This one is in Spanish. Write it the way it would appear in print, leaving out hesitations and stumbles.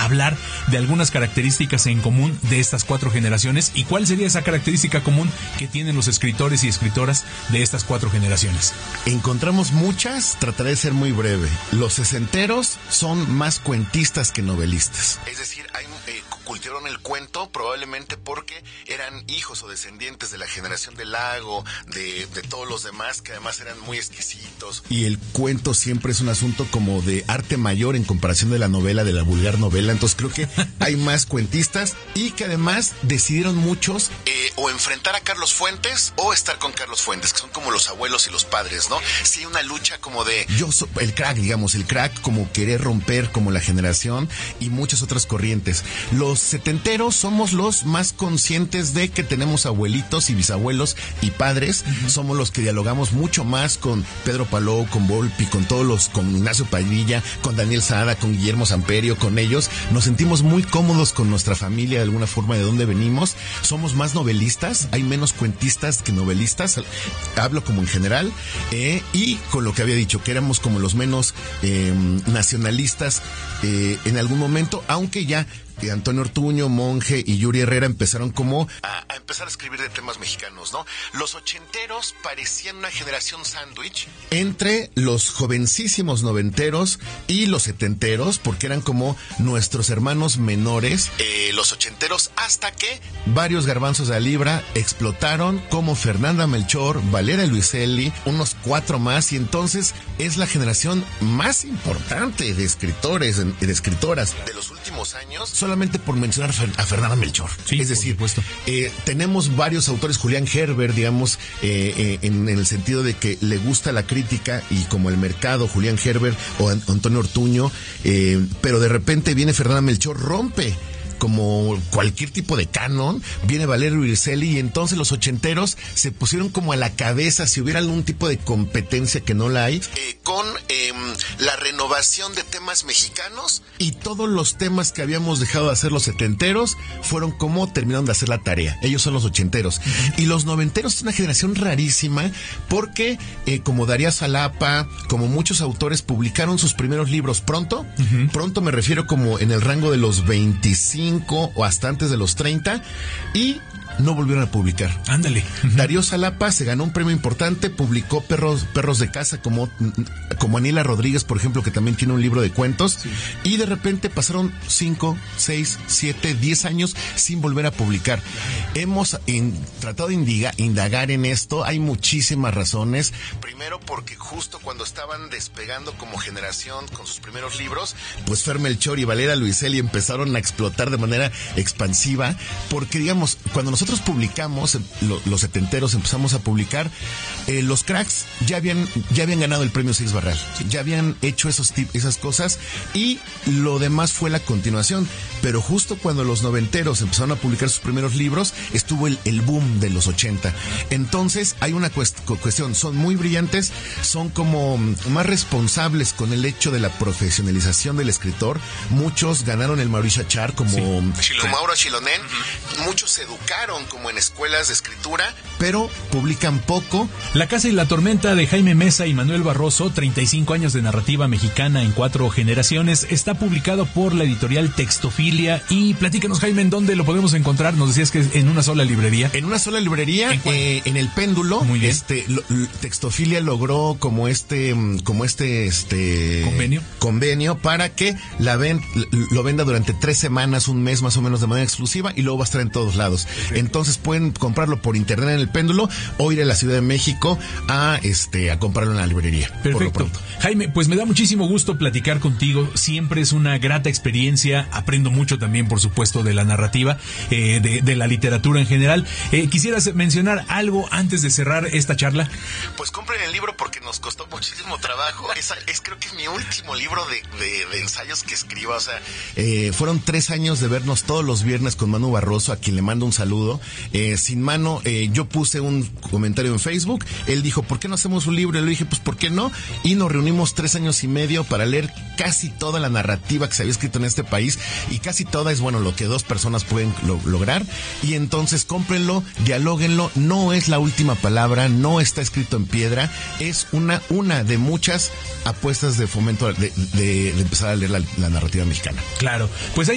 hablar de algunas características en común de estas 4 generaciones y cuál sería esa característica común que tienen los escritores y escritoras de estas 4 generaciones. Encontramos muchas, trataré de ser muy breve. Los sesenteros son más cuentistas que novelistas. Es decir, cultivaron el cuento probablemente porque eran hijos o descendientes de la generación del Lago, de todos los demás que además eran muy exquisitos. Y el cuento siempre es un asunto como de arte mayor en comparación de la novela, de la vulgar novela. Entonces creo que hay más cuentistas y que además decidieron muchos o enfrentar a Carlos Fuentes o estar con Carlos Fuentes, que son como los abuelos y los padres, ¿no? Sí hay una lucha como de el crack como querer romper como la generación y muchas otras corrientes. Los setenteros somos los más conscientes de que tenemos abuelitos y bisabuelos y padres. Somos los que dialogamos mucho más con Pedro Palou, con Volpi, con Ignacio Padilla, con Daniel Saada, con Guillermo Samperio, con ellos. Nos sentimos muy cómodos con nuestra familia de alguna forma, de dónde venimos. Somos más novelistas, hay menos cuentistas que novelistas. Hablo como en general. Y con lo que había dicho, que éramos como los menos nacionalistas en algún momento, aunque ya Antonio Ortuño, Monge y Yuri Herrera empezaron como a empezar a escribir de temas mexicanos, ¿no? Los ochenteros parecían una generación sándwich entre los jovencísimos noventeros y los setenteros, porque eran como nuestros hermanos menores, los ochenteros, hasta que varios garbanzos de la libra explotaron, como Fernanda Melchor, Valeria Luiselli, unos 4 más, y entonces es la generación más importante de escritores, de escritoras de los últimos años, solamente por mencionar a Fernanda Melchor. Sí, es decir, tenemos varios autores, Julián Herbert, digamos, en el sentido de que le gusta la crítica y como el mercado, Julián Herbert o Antonio Ortuño, pero de repente viene Fernanda Melchor, rompe como cualquier tipo de canon, viene Valerio Luiselli y entonces los ochenteros se pusieron como a la cabeza, si hubiera algún tipo de competencia que no la hay, con la renovación de temas mexicanos, y todos los temas que habíamos dejado de hacer los setenteros fueron como terminaron de hacer la tarea. Ellos son los ochenteros. Y los noventeros es una generación rarísima porque como Darío Salapa, como muchos autores publicaron sus primeros libros pronto. Pronto me refiero como en el rango de los 25 o hasta antes de los 30, y no volvieron a publicar. Ándale. Darío Salapa se ganó un premio importante, publicó Perros de Casa, como Aniela Rodríguez, por ejemplo, que también tiene un libro de cuentos, sí. Y de repente pasaron 5, 6, 7, 10 años sin volver a publicar. Hemos tratado de indagar en esto. Hay muchísimas razones. Primero porque justo cuando estaban despegando como generación con sus primeros libros, pues Fer Melchor y Valeria Luiselli empezaron a explotar de manera expansiva, porque digamos, cuando nosotros publicamos, los setenteros empezamos a publicar, los cracks ya habían ganado el premio Six Barral, ya habían hecho esas cosas, y lo demás fue la continuación. Pero justo cuando los noventeros empezaron a publicar sus primeros libros, estuvo el boom de los 80. Entonces hay una cuestión, son muy brillantes, son como más responsables con el hecho de la profesionalización del escritor. Muchos ganaron el Mauricio Achar como Aura Chilonen. Muchos se educaron como en escuelas de escritura, pero publican poco. La Casa y la Tormenta, de Jaime Mesa y Manuel Barroso, 35 años de narrativa mexicana en 4 generaciones, está publicado por la editorial Textofilia. Y platícanos, Jaime, ¿en dónde lo podemos encontrar? Nos decías que es en una sola librería. En una sola librería, en El Péndulo. Muy bien. Textofilia logró como convenio para que lo venda durante 3 semanas, un mes más o menos, de manera exclusiva, y luego va a estar en todos lados. Perfecto. Entonces pueden comprarlo por internet en El Péndulo o ir a la Ciudad de México a comprarlo en la librería. Perfecto. Jaime, pues me da muchísimo gusto platicar contigo. Siempre es una grata experiencia. Aprendo mucho también, por supuesto, de la narrativa, de la literatura en general. ¿Quisieras mencionar algo antes de cerrar esta charla? Pues compren el libro porque nos costó muchísimo trabajo. Creo que es mi último libro de ensayos que escribo. O sea, fueron 3 años de vernos todos los viernes con Manu Barroso, a quien le mando un saludo. Sin Manu, yo puse un comentario en Facebook. Él dijo, ¿por qué no hacemos un libro? Y le dije, pues, ¿por qué no? Y nos reunimos 3 años y medio para leer casi toda la narrativa que se había escrito en este país, y casi toda es, lo que 2 personas pueden lograr. Y entonces cómprenlo, dialóguenlo. No es la última palabra, no está escrito en piedra, es una de muchas apuestas de fomento de empezar a leer la narrativa mexicana. Claro, pues